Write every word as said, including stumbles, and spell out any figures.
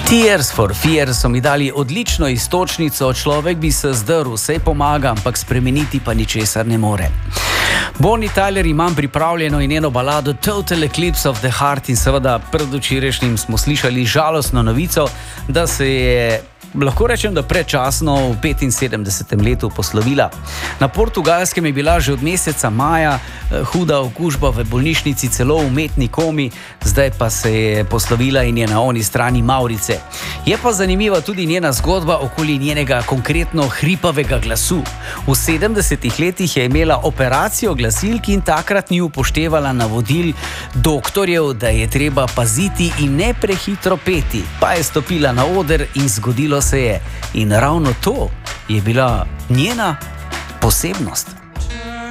Tears for Fears so mi dali odlično iztočnico, človek bi se zdrl, vse pomaga, ampak spremeniti pa ničesar ne more. Bonnie Tyler imam pripravljeno in njeno balado Total Eclipse of the Heart in seveda pred včerajšnjim smo slišali žalostno novico, da se je, lahko rečem, da predčasno v petinsedemdesetem letu poslovila. Na Portugalskem je bila že od meseca maja huda okužba v bolnišnici, celo umetni komi, zdaj pa se je poslovila in je na oni strani Maurice. Je pa zanimiva tudi njena zgodba okoli njenega konkretno hripavega glasu. V sedemdesetih letih je imela operacijo glasilk in takrat ni upoštevala navodil doktorjev, da je treba paziti in ne prehitro peti, pa je stopila na oder in zgodilo se je. In ravno to je bila njena posebnost.